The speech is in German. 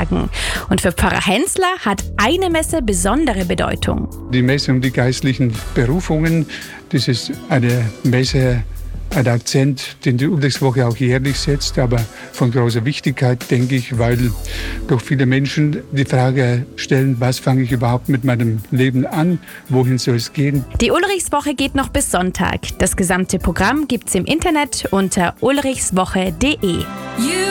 Tagen. Und für Pfarrer Hensler hat eine Messe besondere Bedeutung. Die Messe um die geistlichen Berufungen, das ist eine Messe, ein Akzent, den die Ulrichswoche auch jährlich setzt, aber von großer Wichtigkeit, denke ich, weil doch viele Menschen die Frage stellen, was fange ich überhaupt mit meinem Leben an, wohin soll es gehen? Die Ulrichswoche geht noch bis Sonntag. Das gesamte Programm gibt's im Internet unter ulrichswoche.de.